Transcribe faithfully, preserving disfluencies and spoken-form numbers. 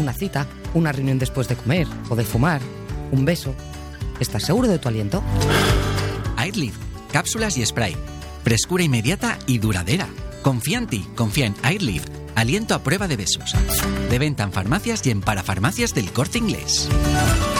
una cita, una reunión después de comer o de fumar, un beso. ¿Estás seguro de tu aliento? Airlift, cápsulas y spray. Frescura inmediata y duradera. Confía en ti, confía en Airlift. Aliento a prueba de besos. De venta en farmacias y en parafarmacias del Corte Inglés.